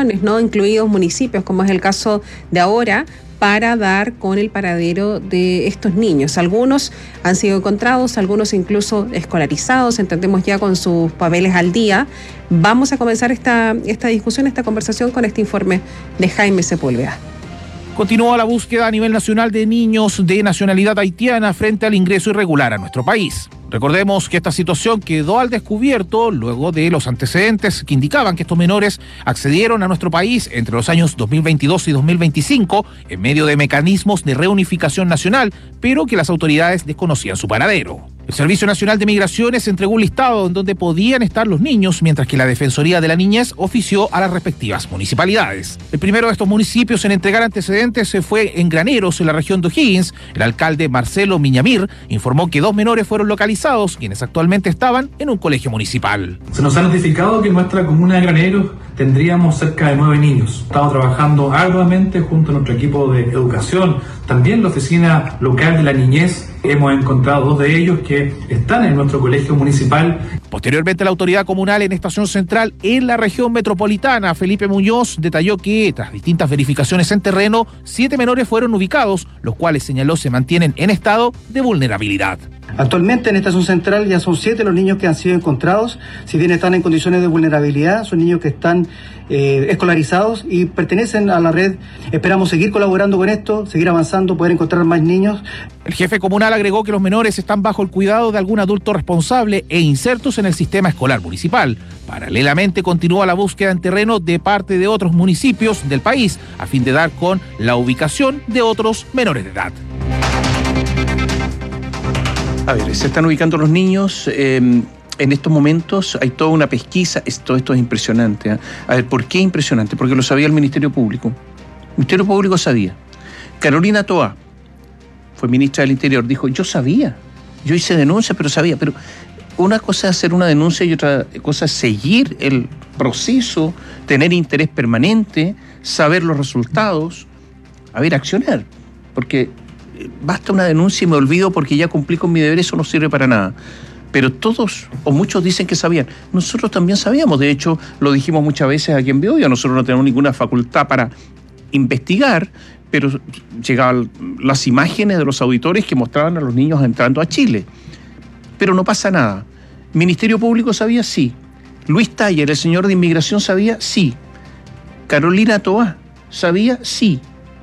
investigaciones, no incluidos municipios, como es el caso de ahora, para dar con el paradero de estos niños. Algunos han sido encontrados, algunos incluso escolarizados, entendemos ya con sus papeles al día. Vamos a comenzar esta discusión, esta conversación con este informe de Jaime Sepúlveda. Continúa la búsqueda a nivel nacional de niños de nacionalidad haitiana frente al ingreso irregular a nuestro país. Recordemos que esta situación quedó al descubierto luego de los antecedentes que indicaban que estos menores accedieron a nuestro país entre los años 2022 y 2025 en medio de mecanismos de reunificación nacional, pero que las autoridades desconocían su paradero. El Servicio Nacional de Migraciones entregó un listado en donde podían estar los niños, mientras que la Defensoría de la Niñez ofició a las respectivas municipalidades. El primero de estos municipios en entregar antecedentes se fue en Graneros, en la región de O'Higgins. El alcalde Marcelo Miñamir informó que 2 menores fueron localizados, quienes actualmente estaban en un colegio municipal. Se nos ha notificado que en nuestra comuna de Graneros tendríamos cerca de 9 niños. Estamos trabajando arduamente junto a nuestro equipo de educación, también la oficina local de la niñez. Hemos encontrado 2 de ellos que están en nuestro colegio municipal. Posteriormente, la autoridad comunal en Estación Central, en la región metropolitana, Felipe Muñoz, detalló que tras distintas verificaciones en terreno, 7 menores fueron ubicados, los cuales señaló se mantienen en estado de vulnerabilidad. Actualmente en Estación Central ya son 7 los niños que han sido encontrados. Si bien están en condiciones de vulnerabilidad, son niños que están escolarizados y pertenecen a la red. Esperamos seguir colaborando con esto, seguir avanzando, poder encontrar más niños. El jefe comunal agregó que los menores están bajo el cuidado de algún adulto responsable e insertos en el sistema escolar municipal. Paralelamente continúa la búsqueda en terreno de parte de otros municipios del país a fin de dar con la ubicación de otros menores de edad. A ver, se están ubicando los niños. En estos momentos hay toda una pesquisa. Todo esto es impresionante, ¿eh? A ver, ¿por qué impresionante? Porque lo sabía el Ministerio Público. El Ministerio Público sabía. Carolina Toá fue ministra del Interior. Dijo, yo sabía. Yo hice denuncia, pero sabía. Pero una cosa es hacer una denuncia y otra cosa es seguir el proceso, tener interés permanente, saber los resultados. A ver, accionar. Porque basta una denuncia y me olvido porque ya cumplí con mi deber, eso no sirve para nada. Pero todos o muchos dicen que sabían. Nosotros también sabíamos, de hecho, lo dijimos muchas veces aquí en Beoya, nosotros no tenemos ninguna facultad para investigar, pero llegaban las imágenes de los auditores que mostraban a los niños entrando a Chile. Pero no pasa nada. ¿Ministerio Público sabía? Sí. Luis Taller, el señor de Inmigración, sabía? Sí. Carolina Toá, ¿sabía? Sí.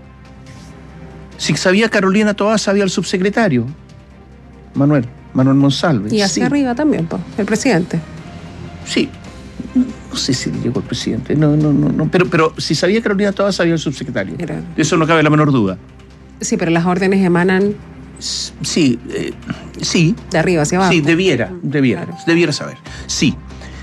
Si sabía Carolina Toá, sabía el subsecretario, Manuel Monsalve. Y hacia arriba también, el presidente. Sí. No sé si llegó el presidente. No. Pero si sabía Carolina Toá, sabía el subsecretario. Eso no cabe la menor duda. Sí, pero las órdenes emanan... Sí. De arriba hacia abajo. Sí, debiera saber. Sí.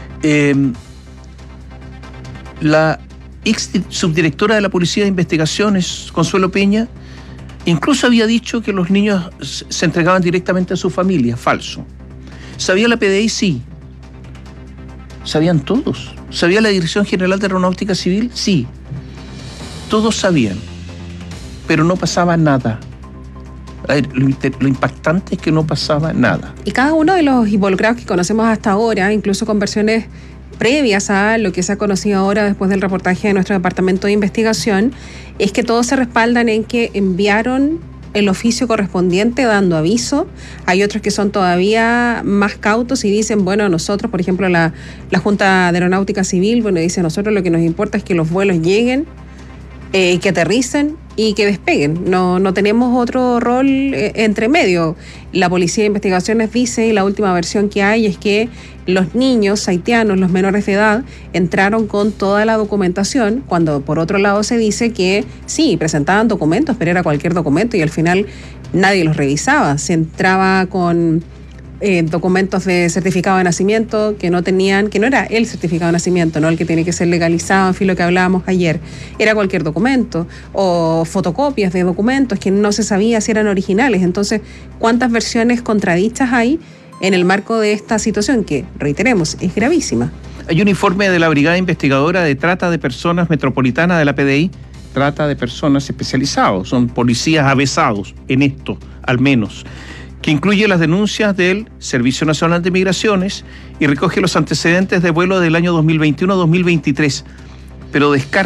La ex subdirectora de la Policía de Investigaciones, Consuelo Peña, incluso había dicho que los niños se entregaban directamente a su familia. Falso. ¿Sabía la PDI? Sí. ¿Sabían todos? ¿Sabía la Dirección General de Aeronáutica Civil? Sí. Todos sabían. Pero no pasaba nada. A ver, lo impactante es que no pasaba nada. Y cada uno de los involucrados que conocemos hasta ahora, incluso con versiones previas a lo que se ha conocido ahora después del reportaje de nuestro departamento de investigación, es que todos se respaldan en que enviaron el oficio correspondiente dando aviso. Hay otros que son todavía más cautos y dicen, bueno, nosotros, por ejemplo, la Junta de Aeronáutica Civil, bueno, dice, nosotros lo que nos importa es que los vuelos lleguen, que aterricen y que despeguen. No tenemos otro rol entre medio. La Policía de Investigaciones dice, y la última versión que hay es que los niños haitianos, los menores de edad, entraron con toda la documentación, cuando por otro lado se dice que sí, presentaban documentos, pero era cualquier documento y al final nadie los revisaba. Se entraba con documentos de certificado de nacimiento que no era el certificado de nacimiento, no el que tiene que ser legalizado, en fin, lo que hablábamos ayer, era cualquier documento, o fotocopias de documentos que no se sabía si eran originales. Entonces, ¿cuántas versiones contradichas hay en el marco de esta situación que, reiteremos, es gravísima? Hay un informe de la Brigada Investigadora de Trata de Personas Metropolitana de la PDI, trata de personas especializados, son policías avesados en esto, al menos, que incluye las denuncias del Servicio Nacional de Migraciones y recoge los antecedentes de vuelo del año 2021-2023, pero descarta